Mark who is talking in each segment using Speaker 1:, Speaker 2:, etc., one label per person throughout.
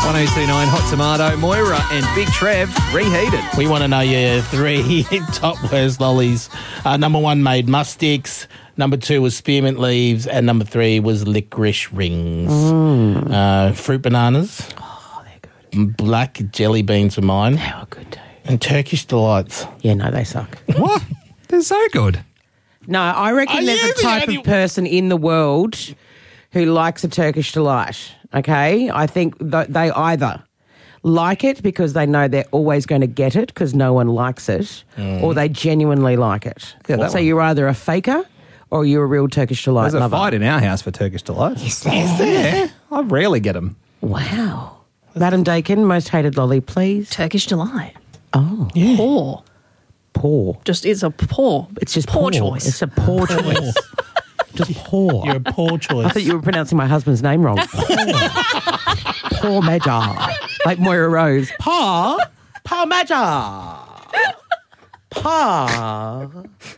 Speaker 1: 1029 Hot Tomato, Moira and Big Trev, reheated.
Speaker 2: We want to know your three top worst lollies. Number one made mustics. Number two was spearmint leaves. And number three was licorice rings. Fruit bananas.
Speaker 3: Oh, they're good.
Speaker 2: Black jelly beans were mine.
Speaker 3: They are good too.
Speaker 2: And Turkish delights.
Speaker 3: Yeah, no, they suck.
Speaker 1: What? They're so good.
Speaker 3: No, I reckon there's a type of person in the world who likes a Turkish delight, okay? I think they either like it because they know they're always going to get it because no one likes it, or they genuinely like it.
Speaker 1: Yeah,
Speaker 3: so you're either a faker or you're a real Turkish delight
Speaker 1: There's
Speaker 3: lover.
Speaker 1: a fight in our house for Turkish delights.
Speaker 3: Is there?
Speaker 1: Yeah, I rarely get them.
Speaker 3: Wow. Madam Dakin, most hated lolly, please.
Speaker 4: Turkish delight.
Speaker 3: Oh.
Speaker 2: Yeah.
Speaker 4: Poor.
Speaker 3: Poor.
Speaker 4: Just it's a poor.
Speaker 3: It's just
Speaker 4: poor choice.
Speaker 3: It's a poor choice. Just poor.
Speaker 2: You're a poor choice.
Speaker 3: I thought you were pronouncing my husband's name wrong. Poor Major. Like Moira Rose. Pa Major. Pa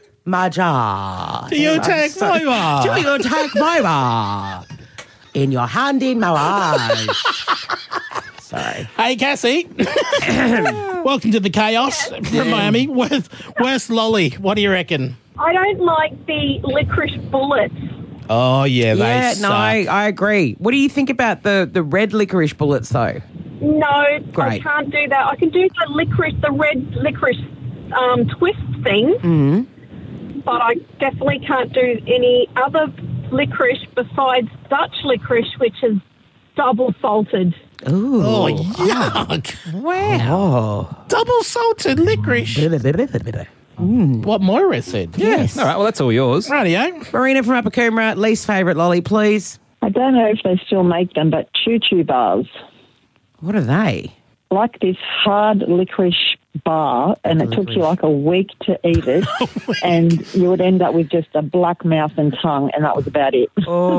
Speaker 3: Major.
Speaker 2: Do you take Moira?
Speaker 3: Do you take Moira? In your hand, in my eyes. Sorry.
Speaker 2: Hey, Cassie. Welcome to the chaos from Miami. Worst lolly. What do you reckon?
Speaker 5: I don't like the licorice bullets.
Speaker 2: Oh, yeah, they
Speaker 3: Yeah,
Speaker 2: suck.
Speaker 3: no, I agree. What do you think about the red licorice bullets, though?
Speaker 5: No, I
Speaker 3: Great.
Speaker 5: can't do that. I can do the red licorice twist thing, but I definitely can't do any other licorice besides Dutch licorice, which is double salted.
Speaker 3: Ooh.
Speaker 2: Oh, yuck.
Speaker 3: Wow.
Speaker 2: Double salted licorice. What Moira said.
Speaker 3: Yes.
Speaker 1: All right, well, that's all yours.
Speaker 2: Rightio.
Speaker 3: Marina from Upper Coomera, least favourite lolly, please.
Speaker 6: I don't know if they still make them, but choo-choo bars.
Speaker 3: What are they?
Speaker 6: Like this hard licorice bar, and it took you like a week to eat it, and you would end up with just a black mouth and tongue, and that was about it.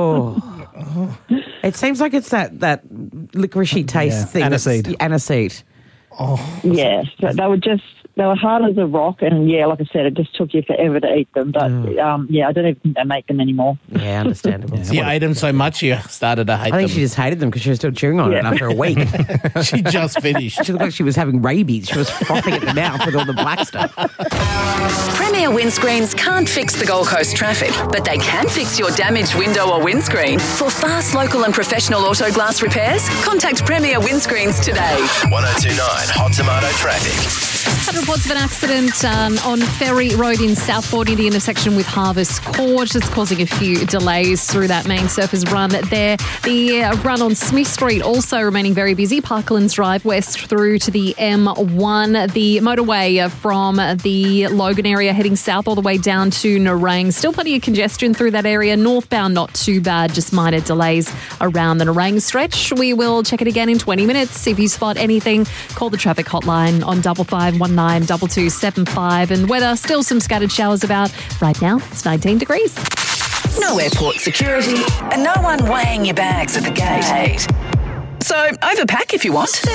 Speaker 3: Oh. It seems like it's that licoricey taste thing.
Speaker 1: Aniseed.
Speaker 3: Aniseed.
Speaker 6: Yeah, so they were hard as a rock, and yeah, like I said, it just took you forever to eat them. But yeah, I don't even think they make them anymore.
Speaker 3: Yeah, understandable.
Speaker 2: You ate them so much you started to hate
Speaker 3: I think
Speaker 2: them.
Speaker 3: she just hated them because she was still chewing on it after a week.
Speaker 2: She just finished.
Speaker 3: She looked like she was having rabies. She was frothing at the mouth with all the black stuff.
Speaker 7: Premier Windscreens can't fix the Gold Coast traffic, but they can fix your damaged window or windscreen. For fast, local and professional auto glass repairs, contact Premier Windscreens today.
Speaker 8: 1029 Hot Tomato Traffic.
Speaker 4: Had reports of an accident on Ferry Road in Southport near the intersection with Harvest Court. It's causing a few delays through that main surface run there. The run on Smith Street also remaining very busy. Parklands Drive west through to the M1. The motorway from the Logan area heading south all the way down to Nerang. Still plenty of congestion through that area. Northbound not too bad, just minor delays around the Nerang stretch. We will check it again in 20 minutes. If you spot anything, call the traffic hotline on 5519 2275. And weather, still some scattered showers about. Right now, it's 19 degrees.
Speaker 7: No airport security and no one weighing your bags at the gate. So overpack if you want.